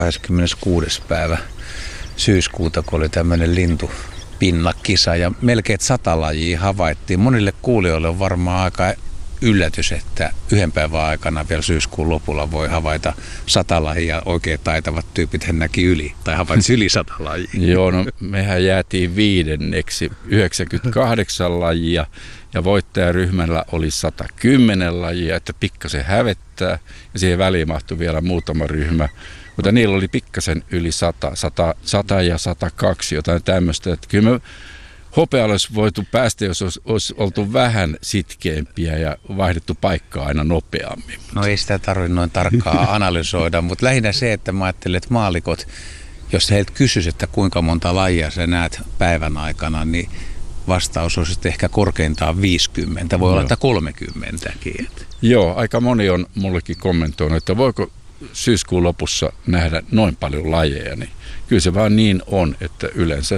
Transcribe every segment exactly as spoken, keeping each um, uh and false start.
kahdeskymmeneskuudes päivä syyskuuta, kun oli tämmöinen lintupinnakisa ja melkein sata lajia havaittiin. Monille kuulijoille on varmaan aika yllätys, että yhden päivän aikana vielä syyskuun lopulla voi havaita sata lajia. Oikein taitavat tyypit hän näki yli tai havaitsi yli sata lajia. Joo, no mehän jäätiin viidenneksi, yhdeksänkymmentäkahdeksan lajia ja voittajaryhmällä oli sata kymmenen lajia, että pikkasen hävettää ja siihen väliin mahtui vielä muutama ryhmä. Mutta niillä oli pikkasen yli sata, sata, sata ja sata kaksi, jotain tämmöistä. Että kyllä me hopealle olisi voitu päästä, jos olisi, olisi oltu vähän sitkeämpiä ja vaihdettu paikkaa aina nopeammin. No ei sitä tarvitse noin tarkkaan analysoida, mutta lähinnä se, että mä ajattelen, että maallikot, jos heiltä kysyisi, että kuinka monta lajia sä näet päivän aikana, niin vastaus olisi ehkä korkeintaan viisikymmentä, voi olla, että kolmekymmentäkin. Joo, aika moni on mullekin kommentoinut, että voiko syyskuun lopussa nähdä noin paljon lajeja, niin kyllä se vaan niin on, että yleensä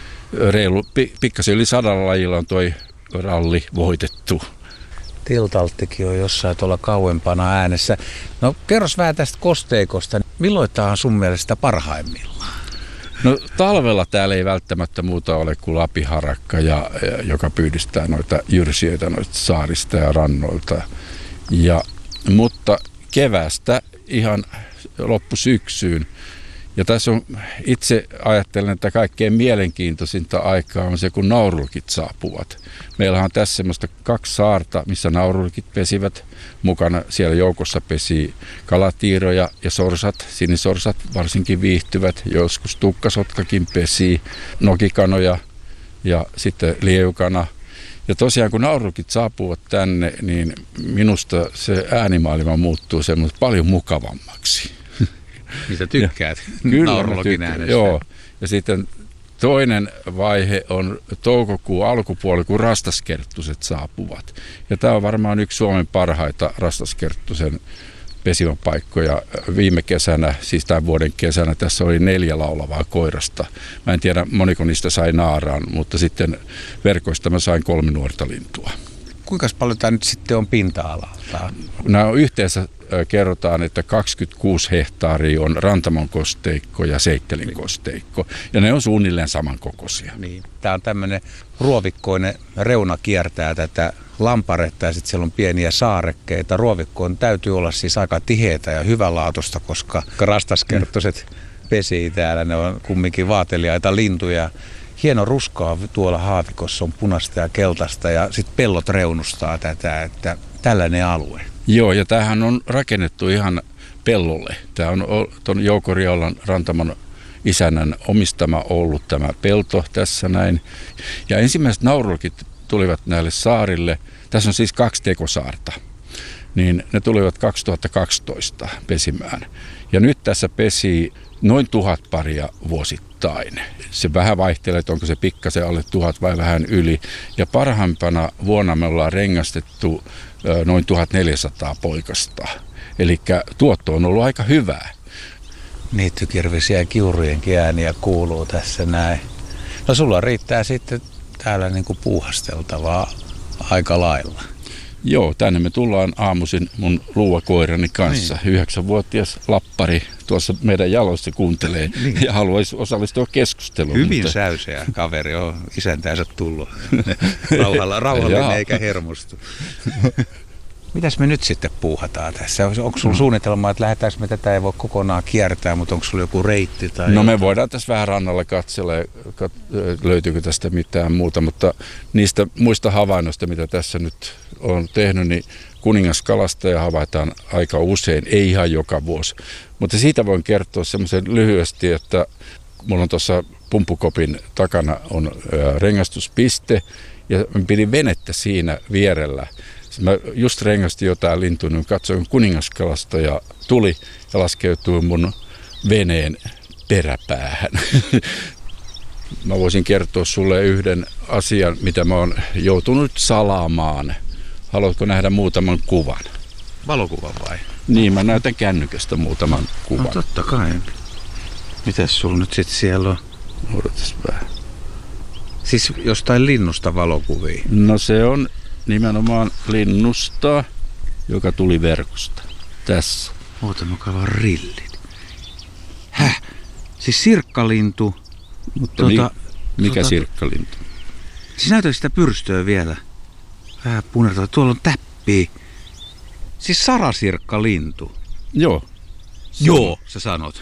reilu, pikkasen yli sadalla lajilla on toi ralli voitettu. Tiltalttikin on jossain tuolla kauempana äänessä. No kerros vähän tästä kosteikosta. Milloin tämä on sun mielestä parhaimmillaan? No talvella täällä ei välttämättä muuta ole kuin lapiharakka, ja, ja, joka pyydistää noita jyrsijöitä noista saarista ja rannoilta. Ja, mutta keväästä ihan loppusyksyyn. Ja tässä on, itse ajattelen, että kaikkein mielenkiintoisinta aikaa on se, kun naurulkit saapuvat. Meillähän on tässä semmoista kaksi saarta, missä naurulkit pesivät. Mukana siellä joukossa pesi kalatiiroja ja sorsat. Sinisorsat varsinkin viihtyvät. Joskus tukkasotkakin pesi, nokikanoja ja sitten liejukana. Ja tosiaan kun naurulkit saapuvat tänne, niin minusta se äänimaailma muuttuu semmoista paljon mukavammaksi. Mitä tykkäät naurulkin äänestä? Joo, ja sitten toinen vaihe on toukokuun alkupuoli, kun rastaskerttuset saapuvat. Ja tämä on varmaan yksi Suomen parhaita rastaskerttusen pesimäpaikkoja. Viime kesänä, siis tämän vuoden kesänä, tässä oli neljä laulavaa koirasta. Mä en tiedä, moniko niistä sai naaraan, mutta sitten verkoista mä sain kolme nuorta lintua. Kuinka paljon tämä nyt sitten on pinta-alalta? Nämä on yhteensä kerrotaan, että kaksikymmentäkuusi hehtaaria on Rantamon kosteikko ja Seittelin kosteikko. Ja ne on suunnilleen samankokoisia. Niin. Tämä on tämmöinen ruovikkoinen reuna kiertää tätä lamparetta ja sitten siellä on pieniä saarekkeita. Ruovikkoon täytyy olla siis aika tiheitä ja hyvänlaatuista, koska rastaskerttoset pesii täällä. Ne on kumminkin vaateliaita lintuja. Hieno ruskaa tuolla haavikossa on punaista ja keltaista ja sitten pellot reunustaa tätä, että tällainen alue. Joo, ja tämähän on rakennettu ihan pellolle. Tämä on tuon Jouko Riolan Rantamon isännän omistama ollut tämä pelto tässä näin. Ja ensimmäiset naurulkit tulivat näille saarille. Tässä on siis kaksi tekosaarta. Niin ne tulivat kaksituhattakaksitoista pesimään. Ja nyt tässä pesii noin tuhat paria vuosittain. Se vähän vaihtelee, että onko se pikkasen alle tuhat vai vähän yli. Ja parhaimpana vuonna me ollaan rengastettu noin tuhatneljäsataa poikasta. Eli tuotto on ollut aika hyvää. Niittykirvisiä ja kiurujenkin ääniä kuuluu tässä näin. No sulla riittää sitten täällä niinku puuhasteltavaa aika lailla. Joo, tänne me tullaan aamuisin mun luuvakoirani kanssa. Niin. Yhdeksänvuotias lappari tuossa meidän jaloissa kuuntelee niin. Ja haluaisi osallistua keskusteluun. Hyvin mutta säyseä kaveri on isäntänsä tullut. Rauhalla, rauhallinen eikä hermostu. Mitäs me nyt sitten puuhataan tässä? Onko sulla suunnitelma, että lähdetäänkö me tätä ei voi kokonaan kiertää, mutta onko sulla joku reitti? Tai no jotain? Me voidaan tässä vähän rannalla katsella, löytyykö tästä mitään muuta, mutta niistä muista havainnoista, mitä tässä nyt on tehnyt, niin kuningaskalastaja havaitaan aika usein, ei ihan joka vuosi. Mutta siitä voin kertoa semmoisen lyhyesti, että mulla on tuossa pumpukopin takana on rengastuspiste ja pidin venettä siinä vierellä. Mä just rengastin jotain lintua, niin katsoin kuningaskalasta ja tuli ja laskeutui mun veneen peräpäähän. Mä voisin kertoa sulle yhden asian, mitä mä oon joutunut salaamaan. Haluatko nähdä muutaman kuvan? Valokuvan vai? Niin, mä näytän kännykästä muutaman kuvan. No totta kai. Mitäs sulla nyt sit siellä on? Odotas vähän. Siis jostain linnusta valokuvia? No se on nimenomaan linnusta, joka tuli verkosta. Tässä. Oota, mä kaivan rillit. Siis sirkkalintu. Mutta tuota, mi, mikä tuota, sirkkalintu? Siis näytä sitä pyrstöä vielä. Vähän punertaa. Tuolla on täppi. Siis sarasirkkalintu. Joo. Joo, sä sanot.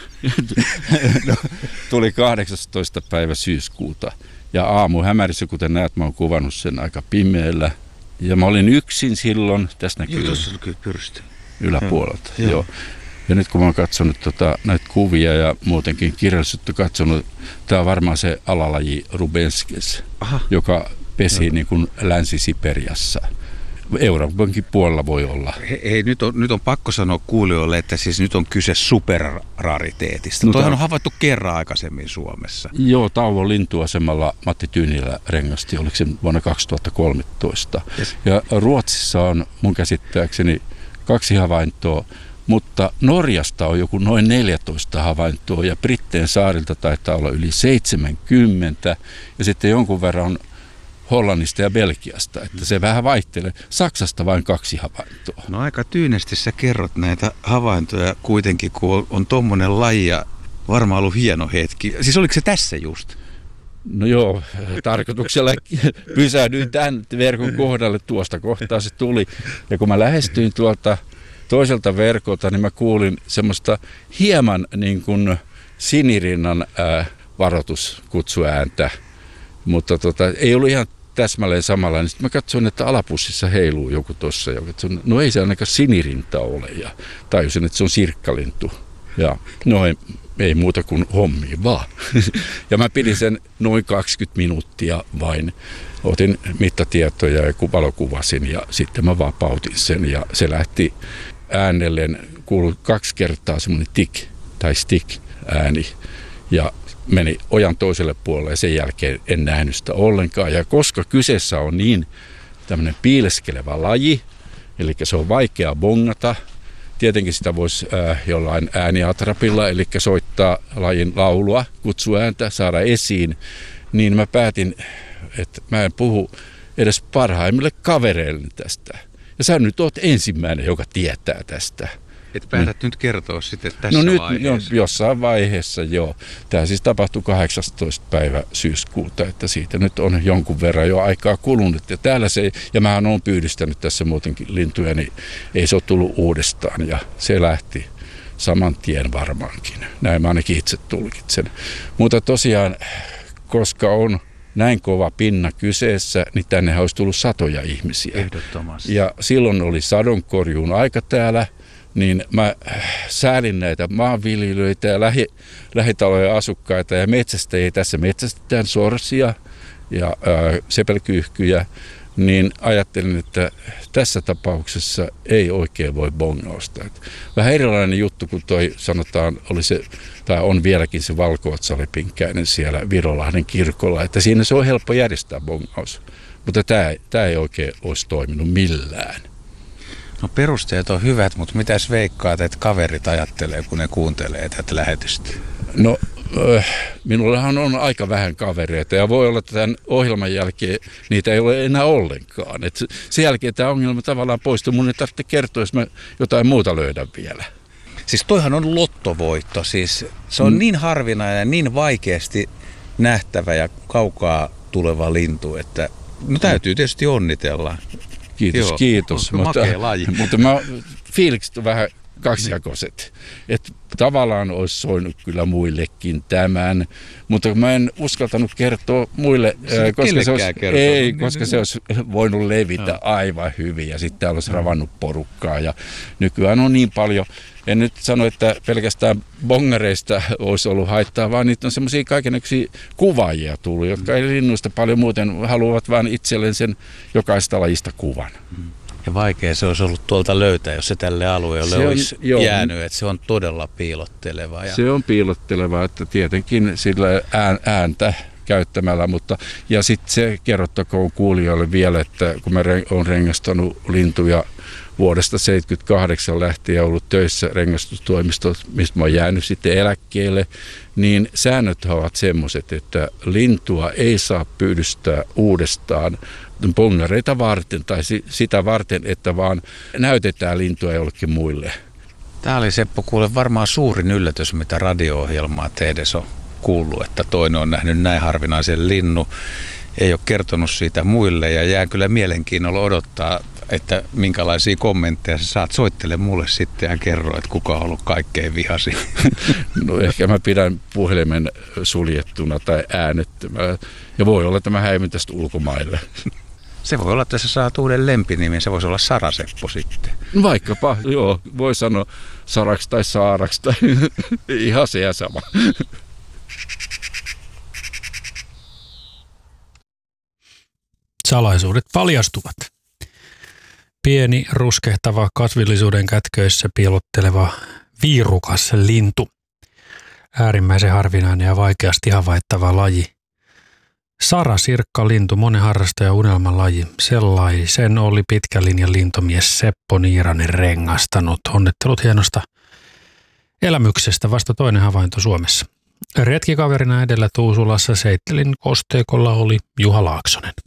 No, tuli kahdeksastoista päivä syyskuuta. Ja aamu hämärissä, kuten näet, mä oon kuvannut sen aika pimeällä. Ja mä olin yksin silloin. Tässä näkyy. Joo, tuossa näkyy pyrstö. Yläpuolelta, joo. joo. Ja nyt kun mä oon katsonut tota, näitä kuvia ja muutenkin kirjallisuutta katsonut, tää on varmaan se alalaji Rubenskes, Aha. joka pesi niin kuin Länsi-Siperiassa. Euroopankin puolella voi olla. Hei, hei nyt, on, nyt on pakko sanoa kuulijoille, että siis nyt on kyse superrariteetista. No, Toihan on havaittu kerran aikaisemmin Suomessa. Joo, Tauvon lintuasemalla Matti Tyynilä rengasti, oliko se vuonna kaksituhattakolmetoista. Yes. Ja Ruotsissa on mun käsittääkseni kaksi havaintoa, mutta Norjasta on joku noin neljätoista havaintoa ja Britteen saarilta taitaa olla yli seitsemänkymmentä ja sitten jonkun verran Hollannista ja Belgiasta, että se vähän vaihtelee. Saksasta vain kaksi havaintoa. No aika tyynesti sä kerrot näitä havaintoja kuitenkin, kun on, on tommonen laji ja varmaan ollut hieno hetki. Siis oliko se tässä just? No joo, tarkoituksella pysähdyin tämän verkon kohdalle, tuosta kohtaa se tuli. Ja kun mä lähestyin tuolta toiselta verkolta, niin mä kuulin semmoista hieman niin kuin sinirinnan ää, varoituskutsuääntä, mutta tota, ei ollut ihan täsmälleen samanlainen. Sitten mä katsoin, että alapussissa heiluu joku tossa. Ja katsoin, no ei se ainakaan sinirinta ole. Ja tajusin, että se on sirkkalintu. Ja no ei, ei muuta kuin hommiin vaan. Ja mä pidin sen noin kaksikymmentä minuuttia vain. Otin mittatietoja ja valokuvasin ja sitten mä vapautin sen. Ja se lähti äänelleen, kuului kaksi kertaa semmoinen tik tai stick ääni. Ja meni ojan toiselle puolelle ja sen jälkeen en nähnyt sitä ollenkaan. Ja koska kyseessä on niin tämmöinen piileskelevä laji, eli se on vaikea bongata, tietenkin sitä voisi äh, jollain ääniatrapilla, eli soittaa lajin laulua, kutsuääntä, saada esiin, niin mä päätin, että mä en puhu edes parhaimmille kavereille tästä. Ja sä nyt oot ensimmäinen, joka tietää tästä. Et päätät mm. nyt kertoa sitten tässä no nyt, vaiheessa. No jossain vaiheessa, joo. Tämä siis tapahtui kahdeksastoista päivä syyskuuta, että siitä nyt on jonkun verran jo aikaa kulunut. Ja täällä se, ja mähän olen pyydistänyt tässä muutenkin lintuja, niin ei se ole tullut uudestaan. Ja se lähti saman tien varmaankin. Näin mä ainakin itse tulkitsen. Mutta tosiaan, koska on näin kova pinna kyseessä, niin tänne olisi tullut satoja ihmisiä. Ehdottomasti. Ja silloin oli sadonkorjuun aika täällä. Niin mä säälin näitä maanviljelijöitä ja lähi, lähitalojen asukkaita ja metsästäjiä. Tässä metsästetään sorsia ja ää, sepelkyyhkyjä, niin ajattelin, että tässä tapauksessa ei oikein voi bongausta. Vähän erilainen juttu, kun toi sanotaan, oli se, tai on vieläkin se valko-otsalepinkäinen siellä Virolahden kirkolla, että siinä se on helppo järjestää bongaus, mutta tämä, tämä ei oikein olisi toiminut millään. No perusteet on hyvät, mutta mitäs veikkaat, että kaverit ajattelee, kun ne kuuntelee tätä lähetystä? No äh, minullahan on aika vähän kavereita ja voi olla, että tämän ohjelman jälkeen niitä ei ole enää ollenkaan. Et sen jälkeen tämä ongelma tavallaan poistuu. Mun ei tarvitse kertoa, jos mä jotain muuta löydän vielä. Siis toihan on lottovoitto. Siis se on mm. niin harvinainen, niin vaikeasti nähtävä ja kaukaa tuleva lintu, että no täytyy tietysti onnitella. Kiitos, Joo, kiitos. On, mutta, makea laji. mutta mä fiilikset on vähän kaksijakoiset. Että tavallaan olisi soinut kyllä muillekin tämän, mutta mä en uskaltanut kertoa muille, se koska, se olisi, ei, niin, koska se olisi voinut levitä no. aivan hyvin ja sitten täällä olisi no. ravannut porukkaa. Ja nykyään on niin paljon, en nyt sano, että pelkästään bongareista olisi ollut haittaa, vaan niitä on semmoisia kaikennäköisiä kuvaajia tullut, jotka ei linnuista paljon muuten haluavat vaan itselleen sen jokaista lajista kuvan. Ja vaikea se olisi ollut tuolta löytää, jos se tälle alueelle se olisi on, joo, jäänyt, että se on todella piilotteleva. Ja... Se on piilotteleva, että tietenkin sillä ääntä käyttämällä, mutta ja sitten se kerrottakoon kuulijoille vielä, että kun mä olen rengastanut lintuja vuodesta seitsemänkymmentäkahdeksan lähtien ollut töissä rengastustoimistossa, mistä mä oon jäänyt sitten eläkkeelle, niin säännöt ovat semmoiset, että lintua ei saa pyydystää uudestaan bongareita varten tai sitä varten, että vaan näytetään lintua jollekin muille. Tämä oli, Seppo, kuule varmaan suurin yllätys, mitä radio-ohjelmaa teedes on kuullut, että toinen on nähnyt näin harvinaisen linnun. Ei ole kertonut siitä muille ja jää kyllä mielenkiinnolla odottaa, että minkälaisia kommentteja sä saat. Soittele mulle sitten ja kerro, että kuka on ollut kaikkein vihasin. No ehkä mä pidän puhelimen suljettuna tai äänettömään. Ja voi olla, että mä häivyn tästä ulkomaille. Se voi olla, että sä saat uuden lempinimen. Se voisi olla Sara-Seppo sitten. Vaikkapa, joo. Voi sanoa Saraksi tai Saaraksi tai ihan se ja sama. Salaisuudet paljastuvat. Pieni, ruskehtava, kasvillisuuden kätköissä piilotteleva viirukas lintu. Äärimmäisen harvinainen ja vaikeasti havaittava laji. Sarasirkkalintu, monen harrastaja unelman laji. Sellaisen oli pitkän linjan lintomies Seppo Niiranen rengastanut. Onnittelut hienosta elämyksestä, vasta toinen havainto Suomessa. Retkikaverina edellä Tuusulassa Seittelin kosteikolla oli Juha Laaksonen.